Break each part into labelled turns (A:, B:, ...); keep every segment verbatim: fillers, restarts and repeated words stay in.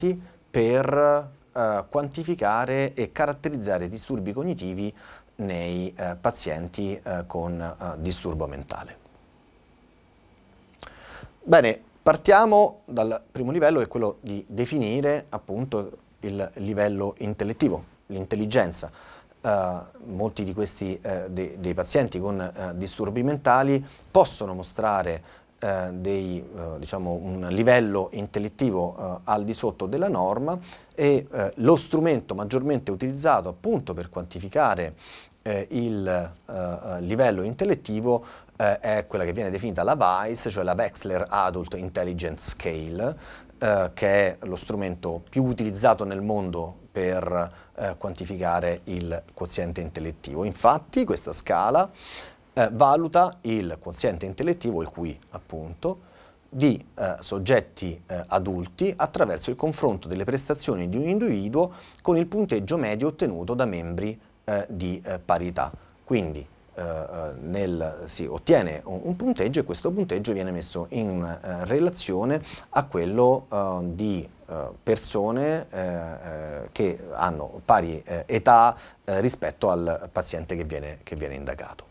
A: per eh, quantificare e caratterizzare disturbi cognitivi nei eh, pazienti eh, con eh, disturbo mentale. Bene, partiamo dal primo livello, che è quello di definire appunto il livello intellettivo, l'intelligenza. Uh, molti di questi uh, de dei pazienti con uh, disturbi mentali possono mostrare uh, dei, uh, diciamo, un livello intellettivo uh, al di sotto della norma e uh, lo strumento maggiormente utilizzato appunto per quantificare uh, il uh, livello intellettivo uh, è quella che viene definita la V A I S, cioè la Wechsler Adult Intelligence Scale, uh, che è lo strumento più utilizzato nel mondo per eh, quantificare il quoziente intellettivo. Infatti questa scala eh, valuta il quoziente intellettivo, il Q I appunto, di eh, soggetti eh, adulti attraverso il confronto delle prestazioni di un individuo con il punteggio medio ottenuto da membri eh, di eh, parità. Quindi eh, nel, si ottiene un, un punteggio e questo punteggio viene messo in eh, relazione a quello eh, di persone eh, che hanno pari eh, età eh, rispetto al paziente che viene, che viene indagato.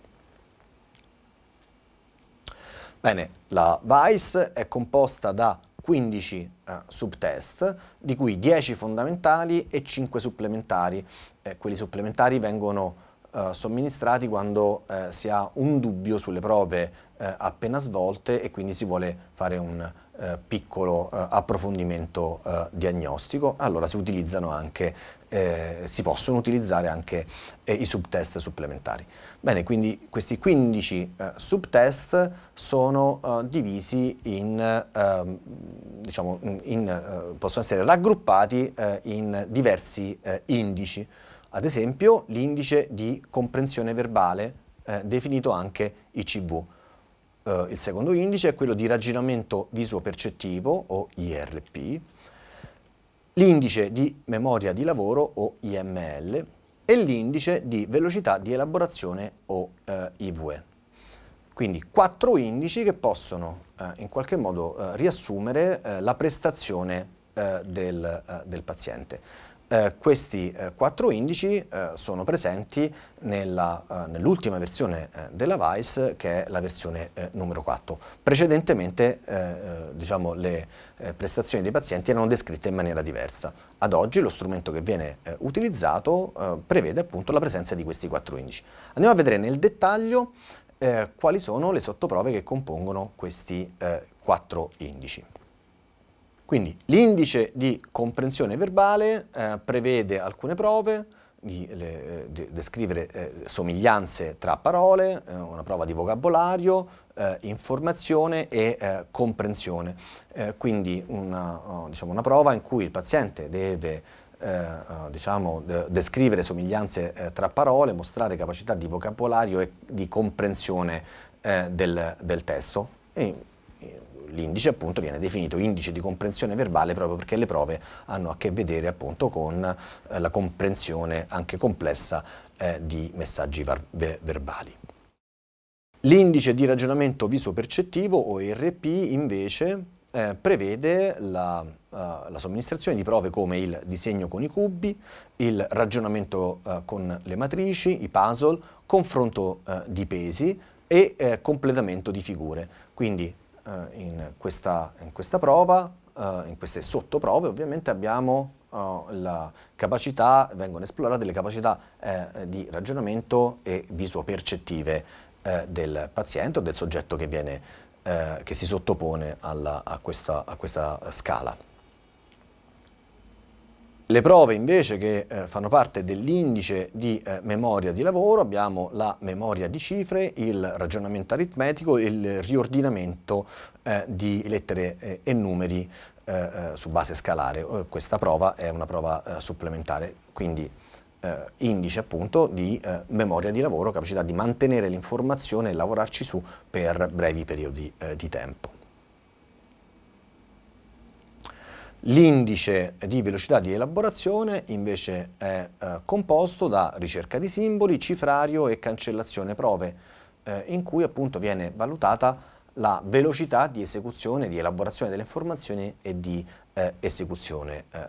A: Bene, la V A I S è composta da quindici eh, subtest, di cui dieci fondamentali e cinque supplementari. Eh, quelli supplementari vengono eh, somministrati quando eh, si ha un dubbio sulle prove eh, appena svolte e quindi si vuole fare un Eh, piccolo eh, approfondimento eh, diagnostico. Allora si utilizzano anche, eh, si possono utilizzare anche eh, i subtest supplementari. Bene, quindi questi quindici eh, subtest sono eh, divisi in, eh, diciamo, in, eh, possono essere raggruppati eh, in diversi eh, indici. Ad esempio l'indice di comprensione verbale, eh, definito anche I C V. Uh, il secondo indice è quello di ragionamento visuo-percettivo, o I R P, l'indice di memoria di lavoro, o I M L, e l'indice di velocità di elaborazione, o uh, I V E. Quindi quattro indici che possono uh, in qualche modo uh, riassumere uh, la prestazione uh, del, uh, del paziente. Eh, questi eh, quattro indici eh, sono presenti nella, eh, nell'ultima versione eh, della V A I S, che è la versione eh, numero quattro. Precedentemente eh, eh, diciamo, le eh, prestazioni dei pazienti erano descritte in maniera diversa. Ad oggi lo strumento che viene eh, utilizzato eh, prevede appunto la presenza di questi quattro indici. Andiamo a vedere nel dettaglio eh, quali sono le sottoprove che compongono questi eh, quattro indici. Quindi l'indice di comprensione verbale eh, prevede alcune prove, di, le, di descrivere eh, somiglianze tra parole, eh, una prova di vocabolario, eh, informazione e eh, comprensione. Eh, quindi una, oh, diciamo una prova in cui il paziente deve eh, diciamo, de descrivere somiglianze eh, tra parole, mostrare capacità di vocabolario e di comprensione eh, del, del testo. E, l'indice appunto viene definito indice di comprensione verbale proprio perché le prove hanno a che vedere appunto con eh, la comprensione anche complessa eh, di messaggi ver verbali. L'indice di ragionamento viso-percettivo, o I R P, invece eh, prevede la, uh, la somministrazione di prove come il disegno con i cubi, il ragionamento uh, con le matrici, i puzzle, confronto uh, di pesi e eh, completamento di figure. Quindi In questa, in questa prova, uh, in queste sottoprove ovviamente abbiamo uh, la capacità, vengono esplorate le capacità eh, di ragionamento e visuo-percettive eh, del paziente o del soggetto che, viene, eh, che si sottopone alla, a, questa, a questa scala. Le prove invece che eh, fanno parte dell'indice di eh, memoria di lavoro abbiamo la memoria di cifre, il ragionamento aritmetico e il riordinamento eh, di lettere eh, e numeri eh, eh, su base scalare. Questa prova è una prova eh, supplementare, quindi eh, indice appunto di eh, memoria di lavoro, capacità di mantenere l'informazione e lavorarci su per brevi periodi eh, di tempo. L'indice di velocità di elaborazione invece è eh, composto da ricerca di simboli, cifrario e cancellazione prove, eh, in cui appunto viene valutata la velocità di esecuzione, di elaborazione delle informazioni e di eh, esecuzione eh,